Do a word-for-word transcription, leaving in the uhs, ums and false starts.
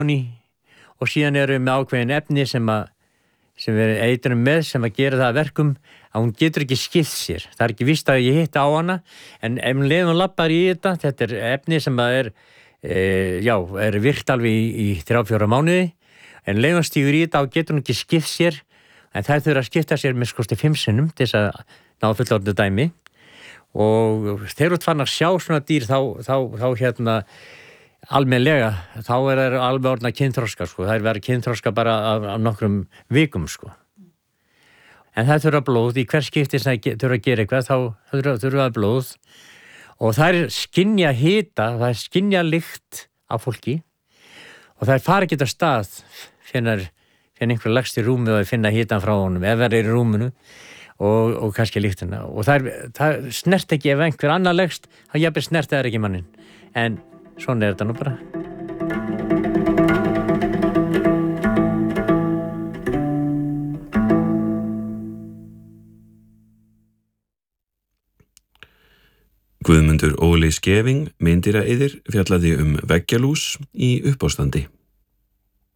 og síðan erum við með ákveðin efni sem að sem við eitrum með sem að gera það að verkum að hún getur ekki skipt sér. Það er ekki víst að ég hitta á hana en ef hún leiðum lappar í þetta, þetta er efni sem að er e, já, er virkt alveg í, í þrjá fjóra mánuði en leiðum stígur í þetta og getur hún ekki skipt sér en þær þurfa að skipta sér með skosti fimm sinnum til þess að ná fullorðnu dæmi og þegar þú fann að sjá svona dýr þá, þá, þá hérna almennilega, þá er það alveg orðna kynþroska, sko. Það er verið kynþroska bara af, af nokkrum vikum, sko. En það þurfa blóð, í hver skipti sem það þurfa að gera eitthvað, þá þurfa, þurfa blóð og það er skynja hita, það er skynja lykt af fólki og það er fara ekki að stað finnar, finnar einhver lagst í rúmið og finna hitan frá honum, ef það er í rúminu og, og kannski lyktina og það, er, það snert ekki ef einhver annar lagst, þá jafnir snert það ekki mannin, en svona er þetta nú bara. Guðmundur Óli Skeving, meindýraeyðir, fjallaði um veggjalús í uppástandi.